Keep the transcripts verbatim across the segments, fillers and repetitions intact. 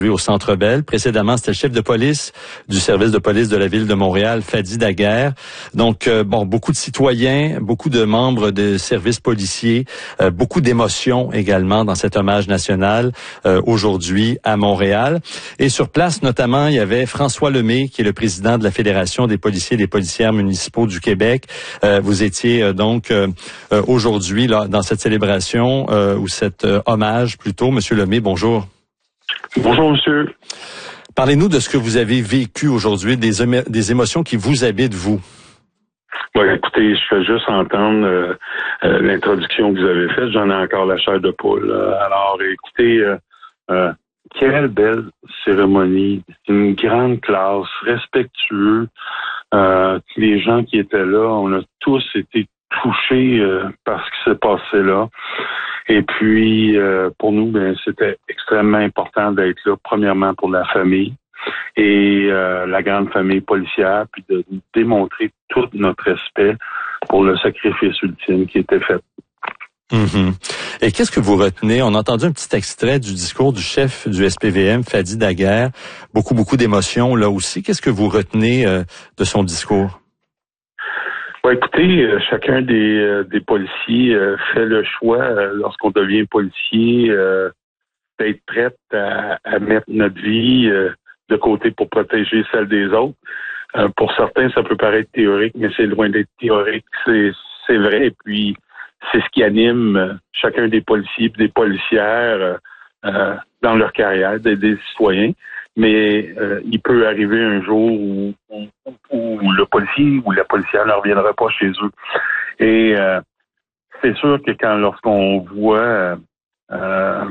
au Centre Bell. Précédemment, c'était le chef de police du service de police de la ville de Montréal, Fadi Daguerre. Donc, euh, bon, beaucoup de citoyens, beaucoup de membres de services policiers, euh, beaucoup d'émotions également dans cet hommage national euh, aujourd'hui à Montréal. Et sur place, notamment, il y avait François Lemay, qui est le président de la Fédération des policiers et des policières municipaux du Québec. Euh, vous étiez euh, donc euh, euh, aujourd'hui là dans cette célébration euh, ou cet euh, hommage plutôt. Monsieur Lemay, bonjour. Bonjour, monsieur. Parlez-nous de ce que vous avez vécu aujourd'hui, des, émo- des émotions qui vous habitent, vous. Oui, écoutez, je fais juste entendre euh, euh, l'introduction que vous avez faite. J'en ai encore la chair de poule. Euh, alors, écoutez, euh, euh, quelle belle cérémonie. Une grande classe, respectueux. Euh, les gens qui étaient là, on a tous été touchés euh, par ce qui s'est passé là. Et puis, euh, pour nous, ben, c'était extrêmement important d'être là, premièrement pour la famille et euh, la grande famille policière, puis de démontrer tout notre respect pour le sacrifice ultime qui était fait. Mm-hmm. Et qu'est-ce que vous retenez? On a entendu un petit extrait du discours du chef du S P V M, Fadi Daguerre. Beaucoup, beaucoup d'émotions là aussi. Qu'est-ce que vous retenez euh, de son discours? Ouais, écoutez, euh, chacun des, euh, des policiers euh, fait le choix, euh, lorsqu'on devient policier, euh, d'être prêt à, à mettre notre vie euh, de côté pour protéger celle des autres. Euh, pour certains, ça peut paraître théorique, mais c'est loin d'être théorique. C'est, c'est vrai, et puis c'est ce qui anime euh, chacun des policiers et des policières euh, euh, dans leur carrière, d'aider les citoyens. Mais euh, il peut arriver un jour où, où, où le policier ou la policière ne reviendra pas chez eux. Et euh, c'est sûr que quand lorsqu'on voit euh,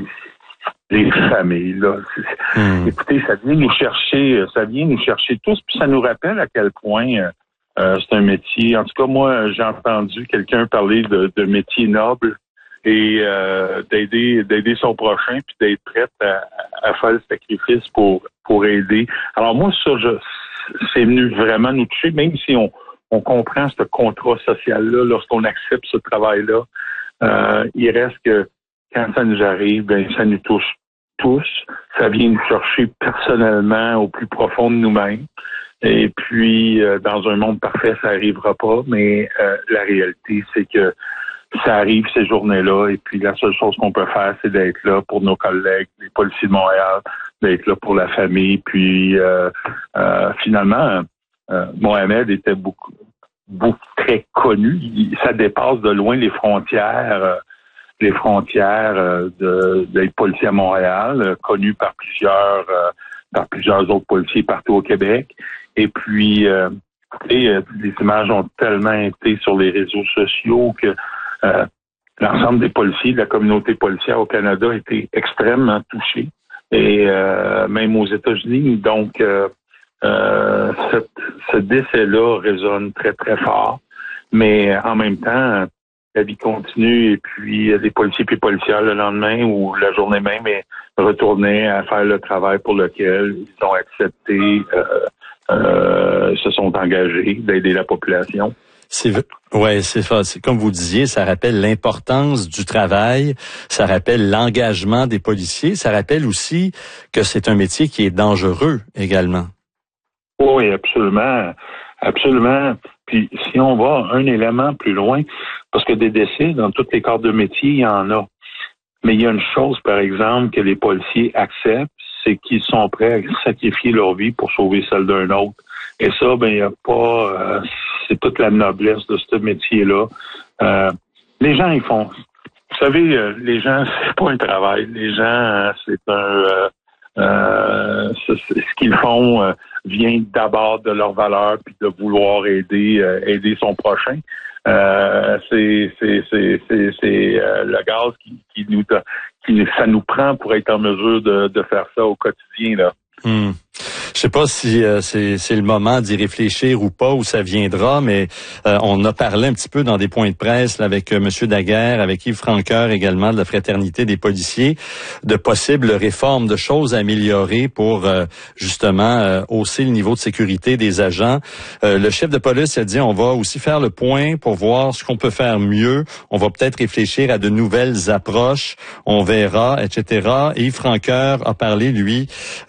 les familles, là, mmh. écoutez, ça vient nous chercher, ça vient nous chercher tous, puis ça nous rappelle à quel point euh, c'est un métier. En tout cas, moi, j'ai entendu quelqu'un parler de, de métier noble. Et euh, d'aider d'aider son prochain puis d'être prête à, à faire le sacrifice pour pour aider. Alors moi, ça, je, c'est venu vraiment nous toucher, même si on, on comprend ce contrat social-là lorsqu'on accepte ce travail-là. Euh, il reste que quand ça nous arrive, ben ça nous touche tous. Ça vient nous chercher personnellement au plus profond de nous-mêmes. Et puis, euh, dans un monde parfait, ça n'arrivera pas, mais euh, la réalité, c'est que ça arrive ces journées-là, et puis la seule chose qu'on peut faire, c'est d'être là pour nos collègues, les policiers de Montréal, d'être là pour la famille. Puis euh, euh, finalement, euh, Mohamed était beaucoup, beaucoup très connu. Il, ça dépasse de loin les frontières, euh, les frontières euh, de, d'être policier à Montréal, euh, connu par plusieurs, euh, par plusieurs autres policiers partout au Québec. Et puis, euh, et, euh, les images ont tellement été sur les réseaux sociaux que Euh, l'ensemble des policiers de la communauté policière au Canada a été extrêmement touché, et euh, même aux États-Unis. Donc, euh, euh, ce, ce décès-là résonne très, très fort. Mais en même temps, la vie continue, et puis les policiers et policières le lendemain ou la journée même est retournés à faire le travail pour lequel ils ont accepté, euh, euh, se sont engagés d'aider la population. C'est ouais, c'est, c'est comme vous disiez, ça rappelle l'importance du travail, ça rappelle l'engagement des policiers, ça rappelle aussi que c'est un métier qui est dangereux également. Oui, absolument, absolument. Puis si on va un élément plus loin, parce que des décès dans tous les corps de métier, il y en a. Mais il y a une chose, par exemple, que les policiers acceptent, c'est qu'ils sont prêts à sacrifier leur vie pour sauver celle d'un autre. Et ça, ben, il n'y a pas, euh, c'est toute la noblesse de ce métier-là. Euh, les gens, ils font, vous savez, euh, les gens, c'est pas un travail. Les gens, c'est un, euh, euh, c'est, c'est, ce qu'ils font euh, vient d'abord de leur valeur puis de vouloir aider, euh, aider son prochain. Euh, c'est, c'est, c'est, c'est, c'est euh, le gaz qui, qui nous, qui, ça nous prend pour être en mesure de, de faire ça au quotidien, là. Mmh. Je sais pas si euh, c'est, c'est le moment d'y réfléchir ou pas, où ça viendra, mais euh, on a parlé un petit peu dans des points de presse là, avec euh, M. Daguerre, avec Yves Francoeur également de la Fraternité des policiers, de possibles réformes, de choses à améliorer pour euh, justement euh, hausser le niveau de sécurité des agents. Euh, le chef de police a dit on va aussi faire le point pour voir ce qu'on peut faire mieux. On va peut-être réfléchir à de nouvelles approches. On verra, et cetera. Et Yves Francoeur a parlé, lui,